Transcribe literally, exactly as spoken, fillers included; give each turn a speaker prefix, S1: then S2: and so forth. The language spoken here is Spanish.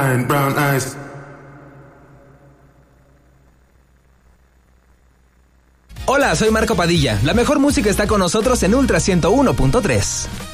S1: giant brown eyes.
S2: Hola, soy Marco Padilla. La mejor música está con nosotros en Ultra ciento uno punto tres.